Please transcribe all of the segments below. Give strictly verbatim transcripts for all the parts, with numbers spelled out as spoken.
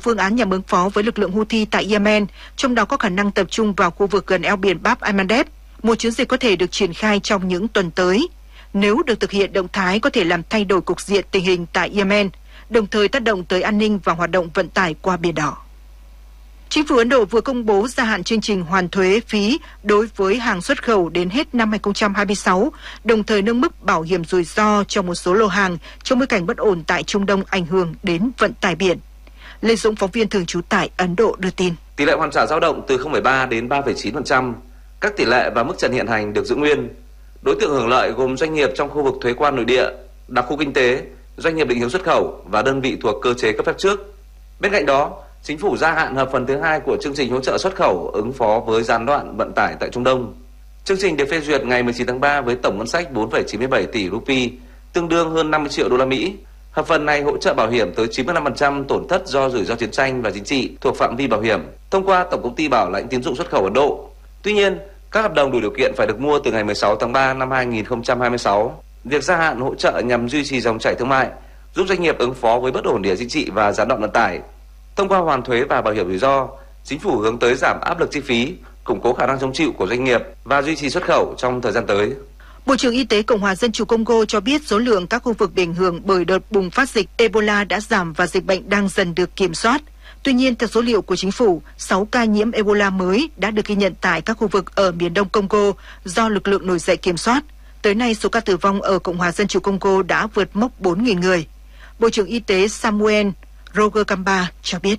phương án nhằm ứng phó với lực lượng Houthi tại Yemen, trong đó có khả năng tập trung vào khu vực gần eo biển Bab al-Mandeb. Một chiến dịch có thể được triển khai trong những tuần tới. Nếu được thực hiện, động thái có thể làm thay đổi cục diện tình hình tại Yemen, đồng thời tác động tới an ninh và hoạt động vận tải qua Biển Đỏ. Chính phủ Ấn Độ vừa công bố gia hạn chương trình hoàn thuế phí đối với hàng xuất khẩu đến hết năm hai không hai sáu, đồng thời nâng mức bảo hiểm rủi ro cho một số lô hàng trong bối cảnh bất ổn tại Trung Đông ảnh hưởng đến vận tải biển. Lê Dũng, phóng viên thường trú tại Ấn Độ đưa tin. Tỷ lệ hoàn trả dao động từ không phẩy ba đến ba phẩy chín phần trăm. Các tỷ lệ và mức trần hiện hành được giữ nguyên. Đối tượng hưởng lợi gồm doanh nghiệp trong khu vực thuế quan nội địa, đặc khu kinh tế, doanh nghiệp định hướng xuất khẩu và đơn vị thuộc cơ chế cấp phép trước. Bên cạnh đó, Chính phủ gia hạn hợp phần thứ hai của chương trình hỗ trợ xuất khẩu ứng phó với gián đoạn vận tải tại Trung Đông. Chương trình được phê duyệt ngày mười chín tháng ba với tổng ngân sách bốn phẩy chín mươi bảy tỷ rupee, tương đương hơn năm mươi triệu đô la Mỹ. Hợp phần này hỗ trợ bảo hiểm tới chín mươi lăm phần trăm tổn thất do rủi ro chiến tranh và chính trị thuộc phạm vi bảo hiểm thông qua Tổng công ty Bảo lãnh tín dụng xuất khẩu Ấn Độ. Tuy nhiên, các hợp đồng đủ điều kiện phải được mua từ ngày mười sáu tháng ba năm hai nghìn không trăm hai mươi sáu. Việc gia hạn hỗ trợ nhằm duy trì dòng chảy thương mại, giúp doanh nghiệp ứng phó với bất ổn địa chính trị và gián đoạn vận tải. Thông qua hoàn thuế và bảo hiểm rủi ro, chính phủ hướng tới giảm áp lực chi phí, củng cố khả năng chống chịu của doanh nghiệp và duy trì xuất khẩu trong thời gian tới. Bộ trưởng Y tế Cộng hòa Dân chủ Congo cho biết số lượng các khu vực bị ảnh hưởng bởi đợt bùng phát dịch Ebola đã giảm và dịch bệnh đang dần được kiểm soát. Tuy nhiên, theo số liệu của chính phủ, sáu ca nhiễm Ebola mới đã được ghi nhận tại các khu vực ở miền đông Congo do lực lượng nổi dậy kiểm soát. Tới nay, số ca tử vong ở Cộng hòa Dân chủ Congo đã vượt mốc bốn nghìn người. Bộ trưởng Y tế Samuel Roger Kamba cho biết.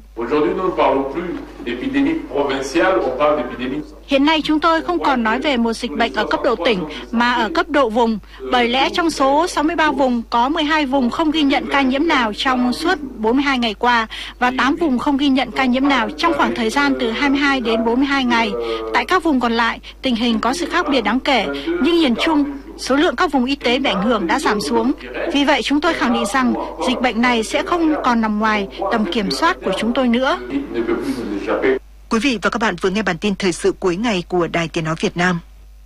Hiện nay chúng tôi không còn nói về một dịch bệnh ở cấp độ tỉnh mà ở cấp độ vùng, bởi lẽ trong số sáu mươi ba vùng có mười hai vùng không ghi nhận ca nhiễm nào trong suốt bốn mươi hai ngày qua và tám vùng không ghi nhận ca nhiễm nào trong khoảng thời gian từ hai mươi hai đến bốn mươi hai ngày. Tại các vùng còn lại, tình hình có sự khác biệt đáng kể, nhưng nhìn chung, số lượng các vùng y tế bị ảnh hưởng đã giảm xuống. Vì vậy, chúng tôi khẳng định rằng dịch bệnh này sẽ không còn nằm ngoài tầm kiểm soát của chúng tôi nữa. Quý vị và các bạn vừa nghe bản tin thời sự cuối ngày của Đài Tiếng nói Việt Nam.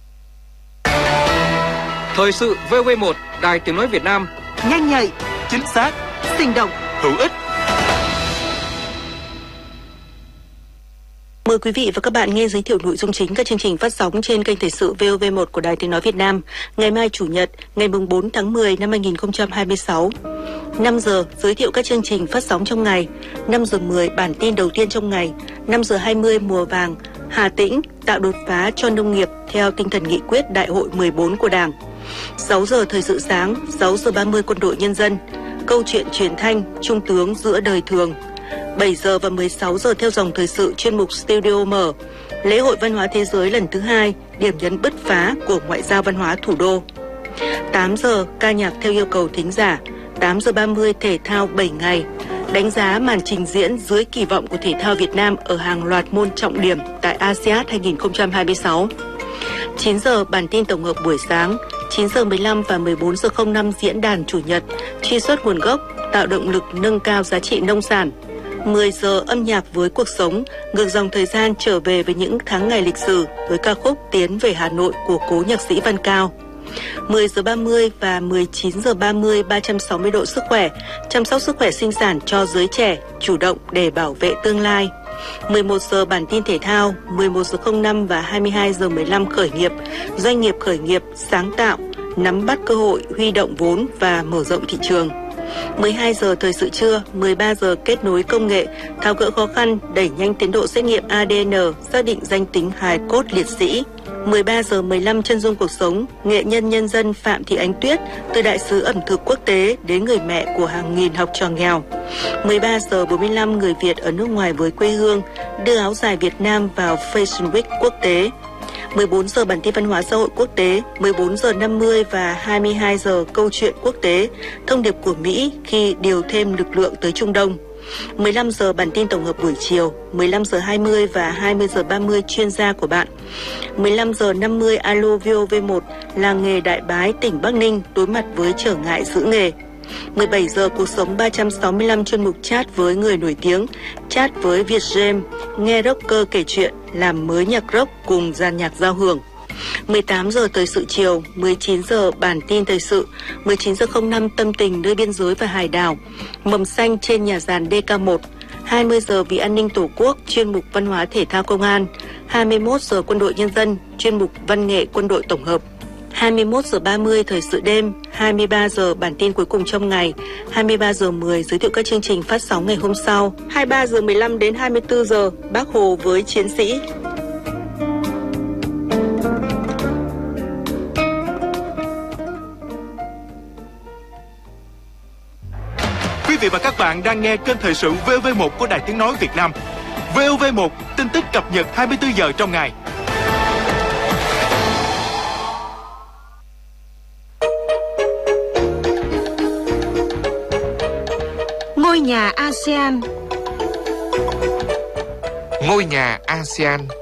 Thời sự vê o vê một, Đài Tiếng nói Việt Nam. Nhanh nhạy, chính xác, sinh động, hữu ích. Mời quý vị và các bạn nghe giới thiệu nội dung chính các chương trình phát sóng trên kênh thời sự vê o vê một của Đài Tiếng nói Việt Nam. Ngày mai Chủ nhật, ngày bốn tháng mười năm hai nghìn không trăm hai mươi sáu. năm giờ giới thiệu các chương trình phát sóng trong ngày. năm giờ mười bản tin đầu tiên trong ngày. năm giờ hai mươi mùa vàng, Hà Tĩnh tạo đột phá cho nông nghiệp theo tinh thần nghị quyết Đại hội mười bốn của Đảng. sáu giờ thời sự sáng, sáu giờ ba mươi quân đội nhân dân. Câu chuyện truyền thanh, Trung tướng giữa đời thường. bảy giờ và mười sáu giờ theo dòng thời sự chuyên mục Studio mở. Lễ hội văn hóa thế giới lần thứ hai, điểm nhấn bứt phá của ngoại giao văn hóa thủ đô. tám giờ ca nhạc theo yêu cầu thính giả. tám giờ ba mươi thể thao bảy ngày. Đánh giá màn trình diễn dưới kỳ vọng của thể thao Việt Nam ở hàng loạt môn trọng điểm tại a sê an hai nghìn không trăm hai mươi sáu. chín giờ bản tin tổng hợp buổi sáng. chín giờ mười lăm và mười bốn giờ không năm diễn đàn chủ nhật, truy xuất nguồn gốc, tạo động lực nâng cao giá trị nông sản. mười giờ âm nhạc với cuộc sống, ngược dòng thời gian trở về với những tháng ngày lịch sử với ca khúc Tiến về Hà Nội của cố nhạc sĩ Văn Cao. mười giờ ba mươi và mười chín giờ ba mươi ba trăm sáu mươi độ sức khỏe, chăm sóc sức khỏe sinh sản cho giới trẻ, chủ động để bảo vệ tương lai. mười một giờ bản tin thể thao, mười một giờ không năm và hai mươi hai giờ mười lăm khởi nghiệp, doanh nghiệp khởi nghiệp, sáng tạo, nắm bắt cơ hội, huy động vốn và mở rộng thị trường. mười hai giờ thời sự trưa, mười ba giờ kết nối công nghệ, tháo gỡ khó khăn, đẩy nhanh tiến độ xét nghiệm a đê en, xác định danh tính hài cốt liệt sĩ. mười ba giờ mười lăm chân dung cuộc sống, nghệ nhân nhân dân Phạm Thị Ánh Tuyết, từ đại sứ ẩm thực quốc tế đến người mẹ của hàng nghìn học trò nghèo. mười ba giờ bốn mươi lăm người Việt ở nước ngoài với quê hương, đưa áo dài Việt Nam vào Fashion Week quốc tế. mười bốn giờ bản tin văn hóa xã hội quốc tế, mười bốn giờ năm mươi và hai mươi hai giờ câu chuyện quốc tế, thông điệp của Mỹ khi điều thêm lực lượng tới Trung Đông. mười lăm giờ bản tin tổng hợp buổi chiều, mười lăm giờ hai mươi và hai mươi giờ ba mươi chuyên gia của bạn. mười lăm giờ năm mươi alo vê o vê một, làng nghề Đại Bái, tỉnh Bắc Ninh đối mặt với trở ngại giữ nghề. mười bảy giờ cuộc sống ba trăm sáu mươi lăm chuyên mục chat với người nổi tiếng, chat với Việt James, nghe rocker kể chuyện, làm mới nhạc rock cùng dàn nhạc giao hưởng. mười tám giờ thời sự chiều, mười chín giờ bản tin thời sự, mười chín giờ không năm tâm tình nơi biên giới và hải đảo, mầm xanh trên nhà giàn đê ca một, hai mươi giờ Vì an ninh Tổ quốc, chuyên mục Văn hóa Thể thao Công an, hai mươi mốt giờ Quân đội Nhân dân, chuyên mục Văn nghệ Quân đội Tổng hợp, hai mươi mốt giờ ba mươi Thời sự đêm, hai mươi ba giờ Bản tin cuối cùng trong ngày, hai mươi ba giờ mười giới thiệu các chương trình phát sóng ngày hôm sau, hai mươi ba giờ mười lăm đến hai mươi tư giờ Bác Hồ với chiến sĩ. Quý vị và các bạn đang nghe kênh thời sự vê o vê một của Đài Tiếng nói Việt Nam. vê o vê một, tin tức cập nhật hai mươi tư giờ trong ngày. Ngôi nhà a sê an. Ngôi nhà a sê an